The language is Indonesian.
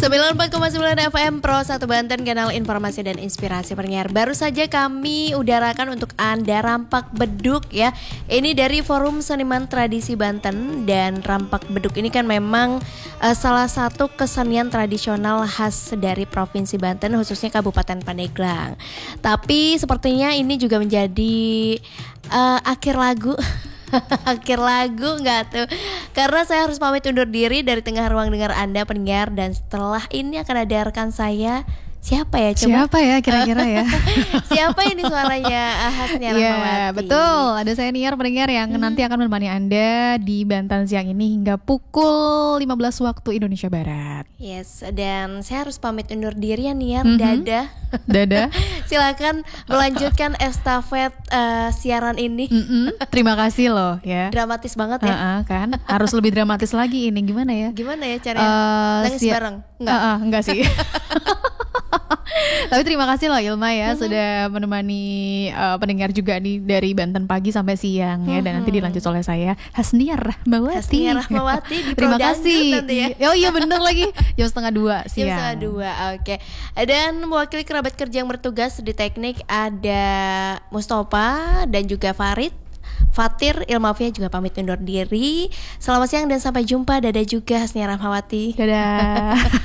94,9 FM Pro 1 Banten, kanal informasi dan inspirasi pendengar. Baru saja kami udarakan untuk Anda Rampak Beduk ya. Ini dari Forum Seniman Tradisi Banten. Dan Rampak Beduk ini kan memang salah satu kesenian tradisional khas dari Provinsi Banten, khususnya Kabupaten Pandeglang. Tapi sepertinya ini juga menjadi akhir lagu. Akhir lagu nggak tuh? Karena saya harus pamit undur diri dari tengah ruang dengar Anda pendengar. Dan setelah ini akan ada rekan saya. Siapa ya? Coba. Siapa ya kira-kira ya? Siapa ini suaranya? Hasnia Rahmawati. Ya betul, ada saya Niar pendengar yang nanti akan menemani Anda di Banten siang ini hingga pukul 15 waktu Indonesia Barat. Yes, dan saya harus pamit undur diri ya Niar. Dadah. Dadah. Silakan melanjutkan estafet siaran ini. Terima kasih loh ya. Dramatis banget ya. Kan harus lebih dramatis lagi ini, gimana ya? Gimana ya caranya? Nangis bareng? Enggak sih. Tapi terima kasih loh Ilma ya sudah menemani pendengar juga nih dari Banten pagi sampai siang ya. Dan nanti dilanjut oleh saya Hasnia Rahmawati. Hasnia Rahmawati di Terima kasih nanti ya. Oh iya bener lagi jam 1:30 siang. Jam 1:30, oke. Dan mewakili kerabat kerja yang bertugas di teknik ada Mustafa dan juga Fatir, Ilmafia juga pamit undur diri. Selamat siang dan sampai jumpa. Dadah juga Hasnia Rahmawati. Dadah.